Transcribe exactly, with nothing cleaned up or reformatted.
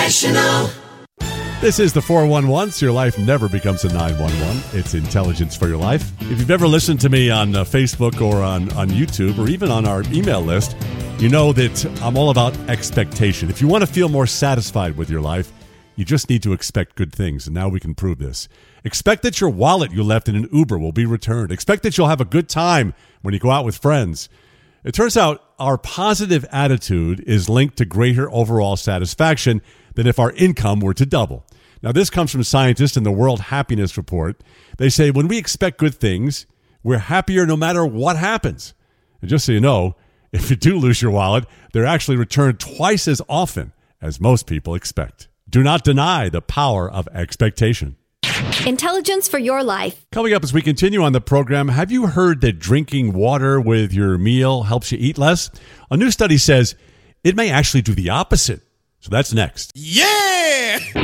International. This is the four one one, so your life never becomes a nine one one. It's intelligence for your life. If you've ever listened to me on uh, Facebook or on, on YouTube or even on our email list, you know that I'm all about expectation. If you want to feel more satisfied with your life, you just need to expect good things, and now we can prove this. Expect that your wallet you left in an Uber will be returned. Expect that you'll have a good time when you go out with friends. It turns out our positive attitude is linked to greater overall satisfaction than if our income were to double. Now, this comes from scientists in the World Happiness Report. They say when we expect good things, we're happier no matter what happens. And just so you know, if you do lose your wallet, they're actually returned twice as often as most people expect. Do not deny the power of expectation. Intelligence for your life. Coming up as we continue on the program, have you heard that drinking water with your meal helps you eat less? A new study says it may actually do the opposite. So that's next. Yeah!